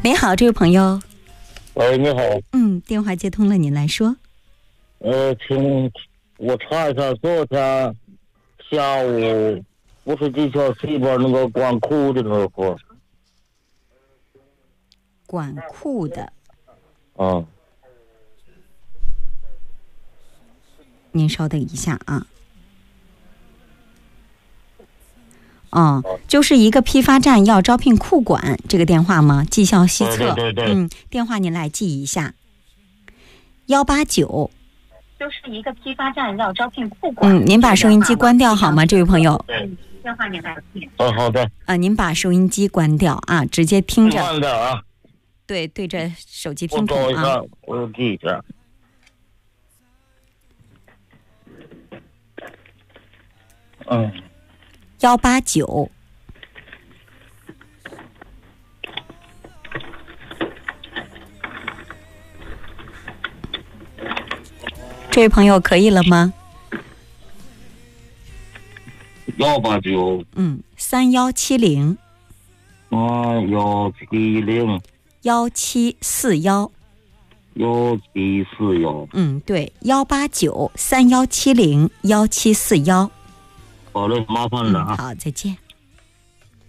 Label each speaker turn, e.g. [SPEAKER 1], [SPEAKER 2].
[SPEAKER 1] 你好，这位朋友。
[SPEAKER 2] 喂，你好。
[SPEAKER 1] 电话接通了，你来说。
[SPEAKER 2] 请我查一下，昨天下午不是技巧这边那个管库的那个。
[SPEAKER 1] 管库的。您稍等一下啊。就是一个批发站要招聘库管这个电话吗？绩效西测。
[SPEAKER 2] 对。
[SPEAKER 1] 电话您来记一下，189。
[SPEAKER 3] 就是一个批发站要招聘库管。
[SPEAKER 1] 您把收音机关掉好吗，这位朋友？
[SPEAKER 3] 电话您来记。
[SPEAKER 2] 好的。
[SPEAKER 1] 您把收音机关掉啊，直接听着。
[SPEAKER 2] 慢点啊。
[SPEAKER 1] 对着手机听筒
[SPEAKER 2] 啊。我记一下。
[SPEAKER 1] 189。这位朋友可以了吗
[SPEAKER 2] ？189。
[SPEAKER 1] 3170。
[SPEAKER 2] 3170。
[SPEAKER 1] 1741。
[SPEAKER 2] 1741。
[SPEAKER 1] 对，18931701741。
[SPEAKER 2] 好嘞，麻烦了啊。
[SPEAKER 1] 好，再见。